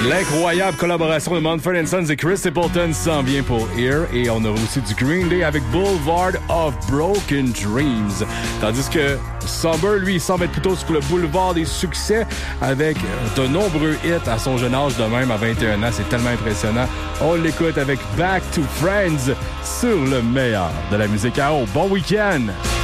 L'incroyable collaboration de Mumford & Sons et Chris Stapleton s'en vient pour Here. Et on a aussi du Green Day avec Boulevard of Broken Dreams. Tandis que Somber, lui, il semble être plutôt sur le boulevard des succès avec de nombreux hits à son jeune âge de même, à 21 ans. C'est tellement impressionnant. On l'écoute avec Back to Friends sur le meilleur de la musique à eau. Bon week-end!